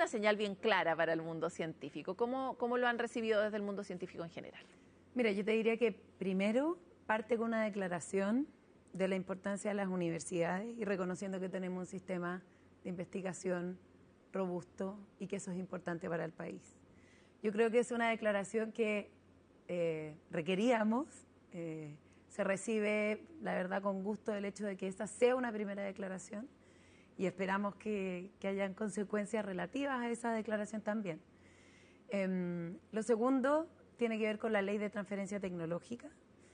una señal bien clara para el mundo científico. ¿Cómo lo han recibido desde el mundo científico en general? Mira, yo te diría que primero parte con una declaración de la importancia de las universidades y reconociendo que tenemos un sistema de investigación robusto y que eso es importante para el país. Yo creo que es una declaración que requeríamos. Se recibe, la verdad, con gusto el hecho de que esta sea una primera declaración y esperamos que hayan consecuencias relativas a esa declaración también. Lo segundo tiene que ver con la ley de transferencia tecnológica.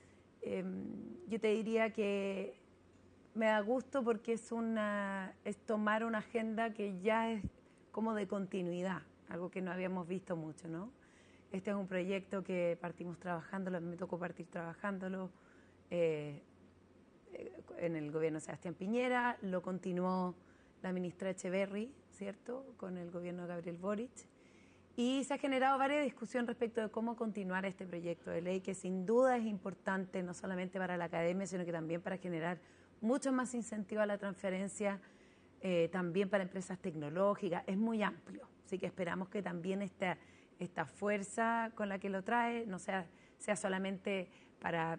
Yo te diría que me da gusto porque es tomar una agenda que ya es como de continuidad, algo que no habíamos visto mucho, ¿no? Este es un proyecto que partimos trabajándolo, me tocó partir trabajándolo en el gobierno de Sebastián Piñera, lo continuó la ministra Echeverry, ¿cierto?, con el gobierno de Gabriel Boric, y se ha generado varias discusiones respecto de cómo continuar este proyecto de ley, que sin duda es importante no solamente para la academia, sino que también para generar mucho más incentivo a la transferencia, también para empresas tecnológicas, es muy amplio, así que esperamos que también esta fuerza con la que lo trae no sea solamente para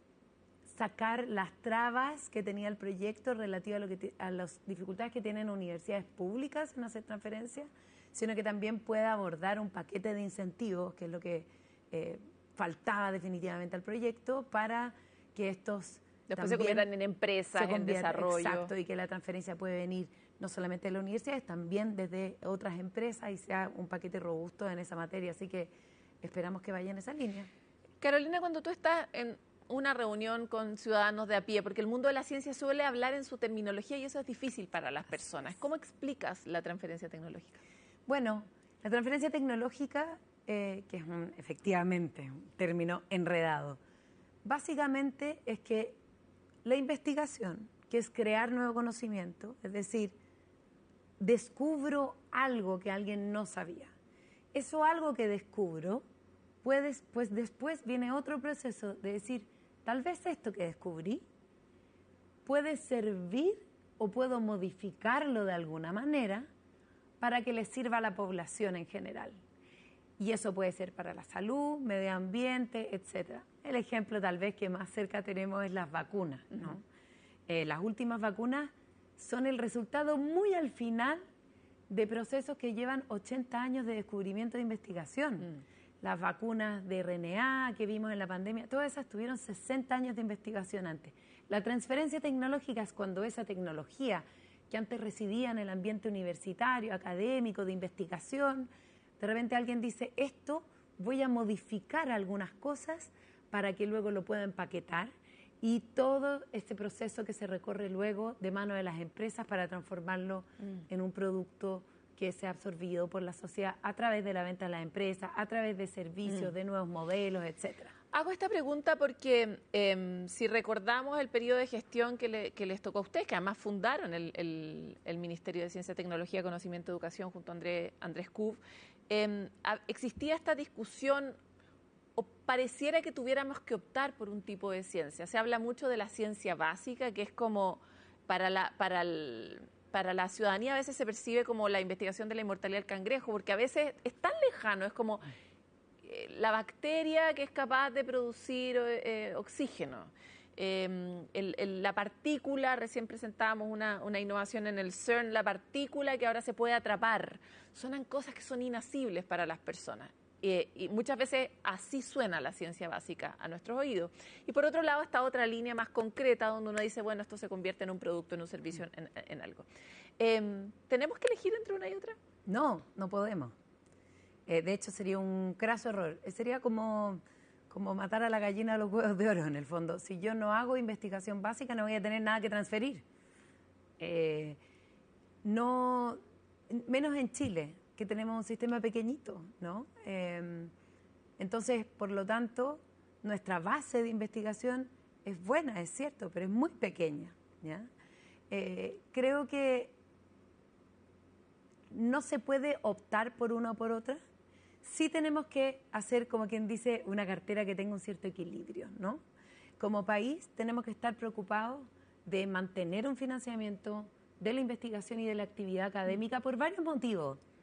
sacar las trabas que tenía el proyecto relativo a las dificultades que tienen universidades públicas en hacer transferencias, sino que también pueda abordar un paquete de incentivos, que es lo que faltaba definitivamente al proyecto, para que estos después se conviertan en empresas, en desarrollo. Exacto, y que la transferencia puede venir no solamente de las universidades, también desde otras empresas y sea un paquete robusto en esa materia. Así que esperamos que vaya en esa línea. Carolina, cuando tú estás en una reunión con ciudadanos de a pie, porque el mundo de la ciencia suele hablar en su terminología y eso es difícil para las personas, ¿cómo explicas la transferencia tecnológica? Bueno, la transferencia tecnológica, que es efectivamente un término enredado, básicamente es que la investigación, que es crear nuevo conocimiento, es decir, descubro algo que alguien no sabía. Eso algo que descubro, pues después viene otro proceso de decir, tal vez esto que descubrí puede servir o puedo modificarlo de alguna manera para que le sirva a la población en general. Y eso puede ser para la salud, medio ambiente, etc. El ejemplo tal vez que más cerca tenemos es las vacunas, ¿no? Las últimas vacunas son el resultado muy al final de procesos que llevan 80 años de descubrimiento de investigación. Las vacunas de RNA que vimos en la pandemia, todas esas tuvieron 60 años de investigación antes. La transferencia tecnológica es cuando esa tecnología que antes residía en el ambiente universitario, académico, de investigación, de repente alguien dice, esto voy a modificar algunas cosas para que luego lo pueda empaquetar, y todo este proceso que se recorre luego de mano de las empresas para transformarlo en un producto que sea absorbido por la sociedad a través de la venta a las empresas, a través de servicios, de nuevos modelos, etcétera. Hago esta pregunta porque si recordamos el periodo de gestión que les tocó a ustedes, que además fundaron el Ministerio de Ciencia, Tecnología, Conocimiento y Educación junto a Andrés Kub, existía esta discusión o pareciera que tuviéramos que optar por un tipo de ciencia. Se habla mucho de la ciencia básica, que es como para la ciudadanía a veces se percibe como la investigación de la inmortalidad del cangrejo, porque a veces es tan lejano, es como la bacteria que es capaz de producir oxígeno. La partícula, recién presentábamos una innovación en el CERN, la partícula que ahora se puede atrapar. Son cosas que son inasibles para las personas. Y muchas veces así suena la ciencia básica a nuestros oídos. Y por otro lado está otra línea más concreta donde uno dice, bueno, esto se convierte en un producto, en un servicio, en algo. ¿Tenemos que elegir entre una y otra? No, no podemos. De hecho, sería un craso error. Sería como matar a la gallina de los huevos de oro, en el fondo. Si yo no hago investigación básica, no voy a tener nada que transferir. No, menos en Chile, que tenemos un sistema pequeñito, ¿no? Entonces, por lo tanto, nuestra base de investigación es buena, es cierto, pero es muy pequeña, ¿ya? Creo que no se puede optar por una o por otra. Sí tenemos que hacer, como quien dice, una cartera que tenga un cierto equilibrio, ¿no? Como país tenemos que estar preocupados de mantener un financiamiento de la investigación y de la actividad académica por varios motivos.